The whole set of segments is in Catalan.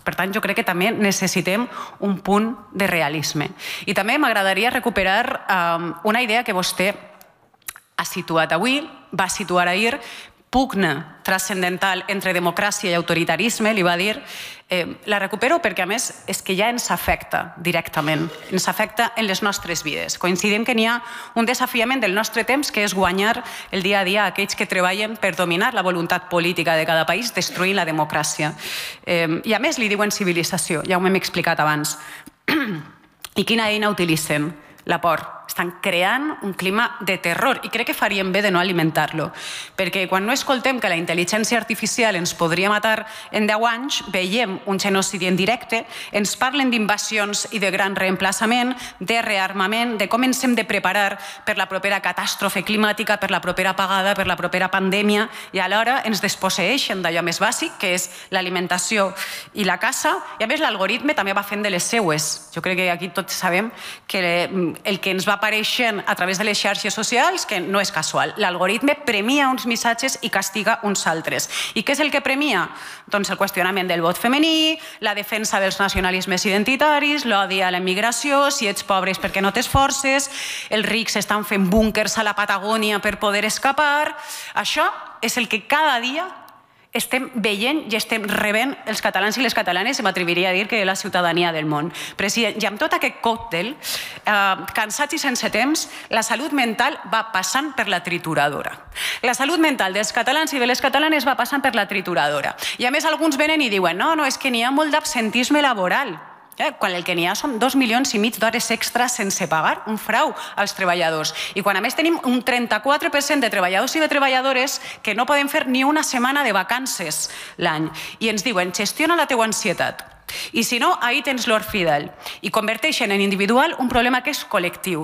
Per tant, jo crec que també necessitem un punt de realisme. I també m'agradaria recuperar una idea que vostè ha situat avui, va situar ahir, pugna transcendental entre democràcia i autoritarisme, li va dir. La recupero perquè, a més, és que ja ens afecta directament, ens afecta en les nostres vides. Coincidim que n'hi ha un desafiament del nostre temps, que és guanyar el dia a dia a aquells que treballen per dominar la voluntat política de cada país, destruint la democràcia. I, a més, li diuen civilització, ja ho hem explicat abans. I quina eina utilitzen? La por. Estan creant un clima de terror i crec que faríem bé de no alimentar-lo, perquè quan no escoltem que la intel·ligència artificial ens podria matar en 10 anys, veiem un genocidi en directe, ens parlen d'invasions i de gran reemplaçament, de rearmament, de com ens hem de preparar per la propera catàstrofe climàtica, per la propera apagada, per la propera pandèmia, i alhora ens desposseeixen d'allò més bàsic, que és l'alimentació i la caça, i a més l'algoritme també va fent de les seues. Jo crec que aquí tots sabem que el que ens va apareixent a través de les xarxes socials, que no és casual. L'algoritme premia uns missatges i castiga uns altres. I què és el que premia? Doncs el qüestionament del vot femení, la defensa dels nacionalismes identitaris, l'odi a la immigració, si ets pobre és perquè no t'esforces, els rics estan fent búnkers a la Patagònia per poder escapar. Això és el que cada dia estem veient i estem rebent els catalans i les catalanes, i m'atreviria a dir que la ciutadania del món. President, i amb tot aquest còctel, cansats i sense temps, la salut mental va passant per la trituradora. La salut mental dels catalans i de les catalanes va passant per la trituradora. I a més alguns venen i diuen no, és que n'hi ha molt d'absentisme laboral. Quan el que n'hi ha són 2,5 milions d'hores extres sense pagar, un frau als treballadors. I quan a més tenim un 34% de treballadors i de treballadores que no poden fer ni una setmana de vacances l'any. I ens diuen, gestiona la teua ansietat. I si no, ahí tens Lord Fidel. I converteixen en individual un problema que és col·lectiu.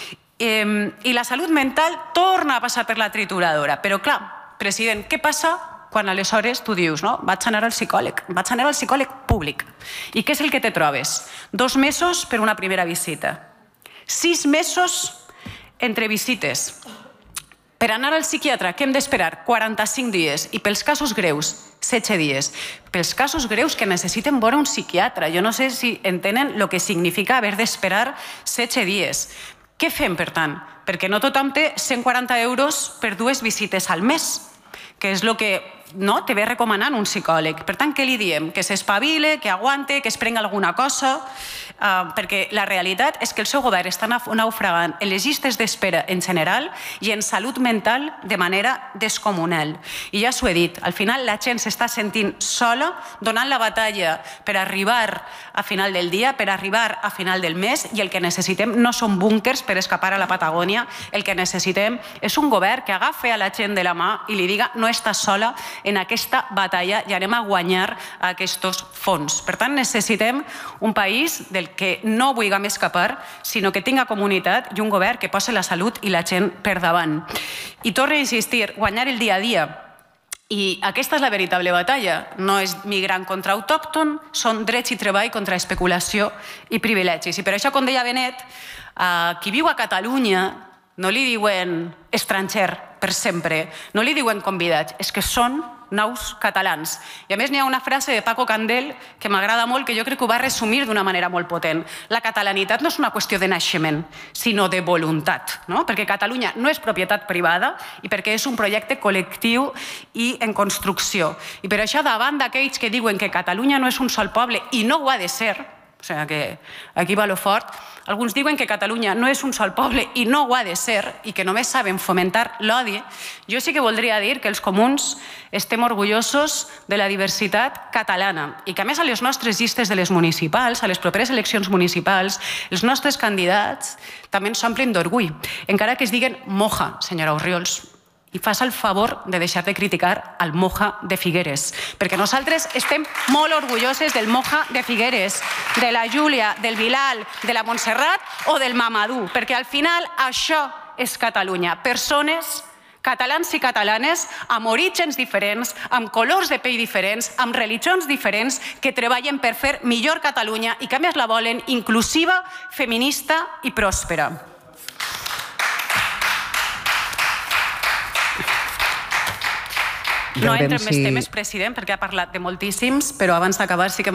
I la salut mental torna a passar per la trituradora. Però clar, president, què passa quan aleshores tu dius, no, vaig anar al psicòleg públic. I què és el que te trobes? 2 mesos per una primera visita. 6 mesos entre visites. Per anar al psiquiatre, què hem d'esperar? 45 dies. I pels casos greus, 16 dies. Pels casos greus que necessiten veure un psiquiatre. Jo no sé si entenen el que significa haver d'esperar 16 dies. Què fem, per tant? Perquè no tothom té 140 euros per 2 visites al mes, que és el que te ve recomanant un psicòleg. Per tant, què li diem? Que s'espavile, que aguante, que es prenga alguna cosa, perquè la realitat és que el seu govern està naufragant en les llistes d'espera en general i en salut mental de manera descomunal. I ja s'ho he dit, al final la gent s'està sentint sola, donant la batalla per arribar a final del dia, per arribar a final del mes, i el que necessitem no són búnkers per escapar a la Patagònia, el que necessitem és un govern que agafi a la gent de la mà i li diga no estàs sola en aquesta batalla i anem a guanyar aquests fons. Per tant, necessitem un país del que no vulguem escapar, sinó que tinga comunitat i un govern que posi la salut i la gent per davant. I torno a insistir, guanyar el dia a dia. I aquesta és la veritable batalla. No és migrant contra autòcton, són drets i treball contra especulació i privilegis. I per això, com deia Benet, a qui viu a Catalunya no li diuen estranger per sempre, no li diuen convidats, és que són nous catalans. I a més n'hi ha una frase de Paco Candel que m'agrada molt, que jo crec que ho va resumir d'una manera molt potent. La catalanitat no és una qüestió de naixement, sinó de voluntat, perquè Catalunya no és propietat privada i perquè és un projecte col·lectiu i en construcció. I per això, davant d'aquells que diuen que Catalunya no és un sol poble i no ho ha de ser, o sigui que aquí va lo fort, alguns diuen que Catalunya no és un sol poble i no ho ha de ser i que només saben fomentar l'odi. Jo sí que voldria dir que els comuns estem orgullosos de la diversitat catalana i que, a més, a les nostres llistes de les municipals, a les properes eleccions municipals, els nostres candidats també ens omplen d'orgull, encara que es diguen Moja, senyora Orriols. I fas el favor de deixar de criticar el Moja de Figueres, perquè nosaltres estem molt orgulloses del Moja de Figueres, de la Júlia, del Bilal, de la Montserrat o del Mamadou, perquè al final això és Catalunya. Persones, catalans i catalanes, amb orígens diferents, amb colors de pell diferents, amb religions diferents, que treballen per fer millor Catalunya i que a més la volen inclusiva, feminista i pròspera. No entre en més temes, president, perquè ha parlat de moltíssims, però abans d'acabar sí que